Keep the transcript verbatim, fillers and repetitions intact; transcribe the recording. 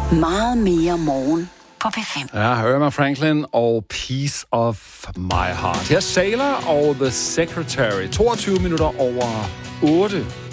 Meget mere morgen på P fem. Ja, Irma Franklin og Piece of My Heart. Her Sailor og The Secretary. toogtyve minutter over otte.